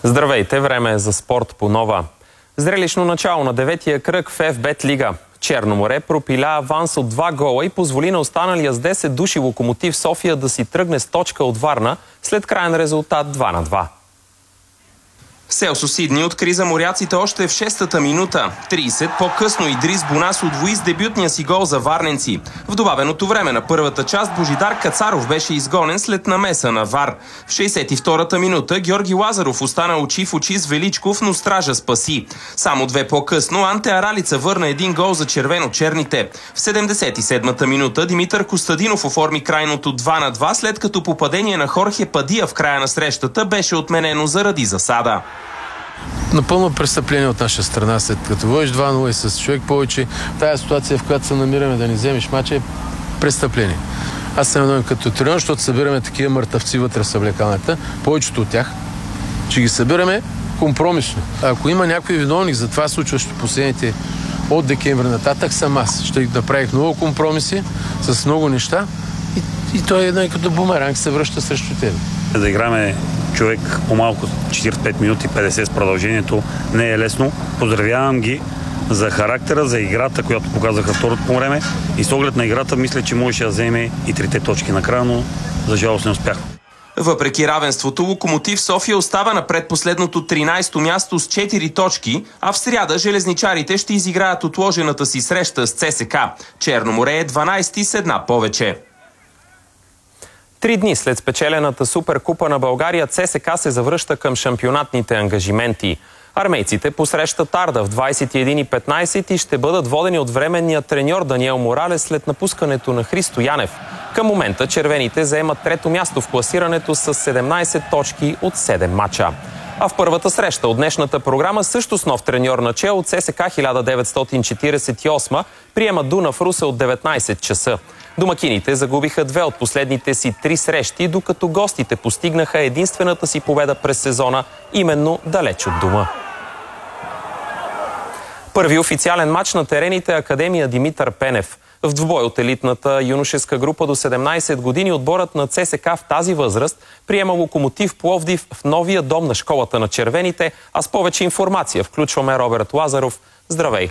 Здравейте, време е за спорт по Нова. Зрелищно начало на 9-тия кръг в FBET Лига. Черно море пропиля аванс от 2 гола и позволи на останалия с 10 души Локомотив София да си тръгне с точка от Варна след краен резултат 2-2. Селсо Сидни откри за моряците още в 6-та минута. 30 по-късно Идрис Бонас удвои с дебютния си гол за варненци. В добавеното време на първата част Божидар Кацаров беше изгонен след намеса на ВАР. В 62-та минута Георги Лазаров остана очи в очи с Величков, но стража спаси. Само 2 по-късно Анте Аралица върна един гол за червено-черните. В 77-та минута Димитър Костадинов оформи крайното 2-2, след като попадение на Хорхе Падия в края на срещата беше отменено заради засада. Напълно престъпление от наша страна, след като водиш 2-0 и с човек повече. Тая ситуация, в която се намираме да ни вземеш мача, е престъпление. Аз се надявам като треньор, защото събираме такива мъртъвци вътре в съблекалната, повечето от тях, че ги събираме компромисно. Ако има някой виновник за това случващо последните от декември нататък, съм аз. Ще направих много компромиси с много неща и той е едно като бумеранг се връща срещу тебе. Да играме човек по-малко 45 минути 50 с продължението не е лесно. Поздравявам ги за характера, за играта, която показаха второто по време, и с оглед на играта мисля, че можеше да вземе и 3 точки накрая, но за жалост не успях. Въпреки равенството, Локомотив София остава на предпоследното 13-то място с 4 точки, а в сряда железничарите ще изиграят отложената си среща с ЦСКА. Черно море е 12-ти с една повече. 3 дни след спечелената Суперкупа на България, ЦСКА се завръща към шампионатните ангажименти. Армейците посрещат Арда в 21:15 и ще бъдат водени от временния треньор Даниел Моралес след напускането на Христо Янев. Към момента червените заемат 3-то място в класирането с 17 точки от 7 мача. А в първата среща от днешната програма също с нов треньор начело ЦСКА 1948 приема Дунав Русе от 19 часа. Домакините загубиха 2 от последните си 3 срещи, докато гостите постигнаха единствената си победа през сезона, именно далеч от дома. Първи официален мач на терените Академия Димитър Пенев. В двубой от елитната юношеска група до 17 години отборът на ЦСКА в тази възраст приема Локомотив Пловдив в новия дом на школата на червените, а с повече информация включваме Роберт Лазаров. Здравей!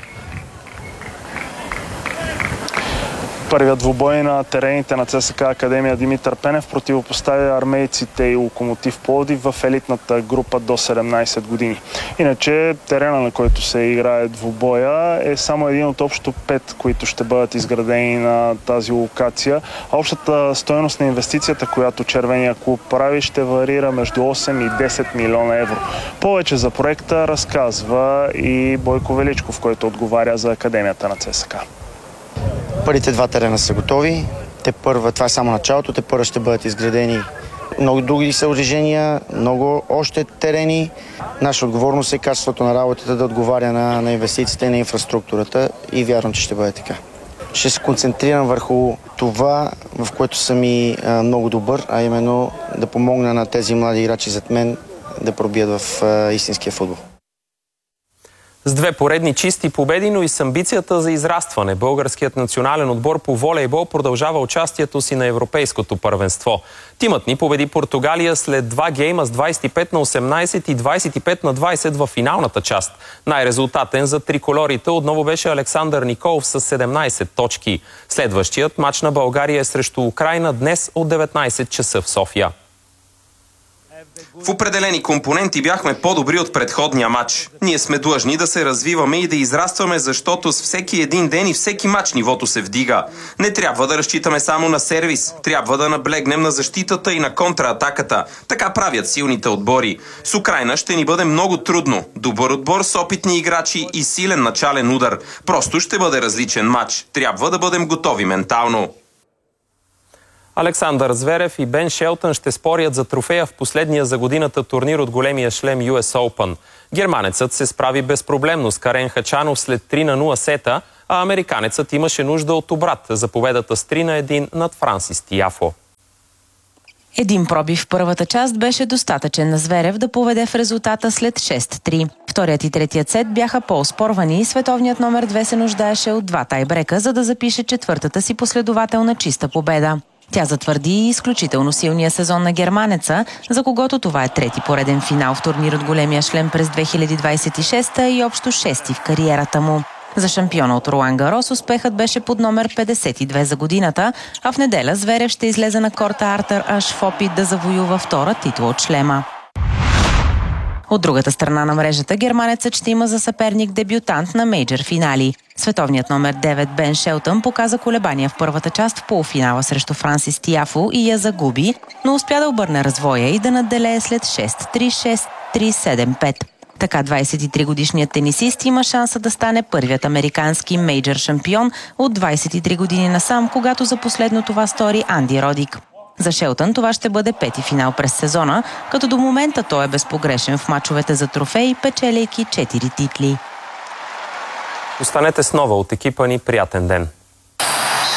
Първият двубой на терените на ЦСКА Академия Димитър Пенев противопоставя армейците и Локомотив Пловдив в елитната група до 17 години. Иначе терена, на който се играе двубоя, е само един от общо 5, които ще бъдат изградени на тази локация. А общата стойност на инвестицията, която червения клуб прави, ще варира между 8 и 10 милиона евро. Повече за проекта разказва и Бойко Величков, който отговаря за Академията на ЦСКА. Първите 2 терена са готови. Това е само началото. Те първо ще бъдат изградени много други съоръжения, много още терени. Наша отговорност е качеството на работата да отговаря на инвестициите и на инфраструктурата и вярвам, че ще бъде така. Ще се концентрирам върху това, в което съм и много добър, а именно да помогна на тези млади играчи зад мен да пробият в истинския футбол. С 2 поредни чисти победи, но и с амбицията за израстване, българският национален отбор по волейбол продължава участието си на европейското първенство. Тимът ни победи Португалия след 2 гейма с 25-18 и 25-20 в финалната част. Най-резултатен за триколорите отново беше Александър Николов с 17 точки. Следващият мач на България е срещу Украйна днес от 19 часа в София. В определени компоненти бяхме по-добри от предходния матч. Ние сме длъжни да се развиваме и да израстваме, защото с всеки един ден и всеки матч нивото се вдига. Не трябва да разчитаме само на сервис. Трябва да наблегнем на защитата и на контратаката. Така правят силните отбори. С Украйна ще ни бъде много трудно. Добър отбор с опитни играчи и силен начален удар. Просто ще бъде различен матч. Трябва да бъдем готови ментално. Александър Зверев и Бен Шелтън ще спорят за трофея в последния за годината турнир от големия шлем US Open. Германецът се справи безпроблемно с Карен Хачанов след 3-0 сета, а американецът имаше нужда от обрат за победата с 3-1 над Франсис Тиафо. Един пробив в първата част беше достатъчен на Зверев да поведе в резултата след 6-3. Вторият и третият сет бяха по-оспорвани и световният номер 2 се нуждаеше от 2 тайбрека, за да запише четвъртата си последователна чиста победа. Тя затвърди изключително силния сезон на германеца, за когото това е трети пореден финал в турнир от големия шлем през 2026 и общо 6 в кариерата му. За шампиона от Ролан Гарос успехът беше под номер 52 за годината, а в неделя Зверев ще излезе на корта Артър Аш в опит да завоюва втора титла от шлема. От другата страна на мрежата германецът ще има за съперник дебютант на мейджър финали. Световният номер 9 Бен Шелтън показа колебания в първата част в полуфинала срещу Франсис Тиафо и я загуби, но успя да обърне развоя и да надделее след 6-3, 6-3, 7-5. Така 23-годишният тенисист има шанса да стане първият американски мейджър шампион от 23 години насам, когато за последно това стори Анди Родик. За Шелтън това ще бъде пети финал през сезона, като до момента той е безпогрешен в мачовете за трофеи, печелейки 4 титли. Останете с нова от екипа ни. Приятен ден!